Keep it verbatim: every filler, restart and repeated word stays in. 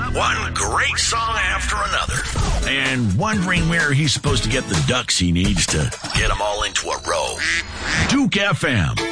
One great song after another. And wondering where he's supposed to get the ducks he needs to get them all into a row. Duke F M.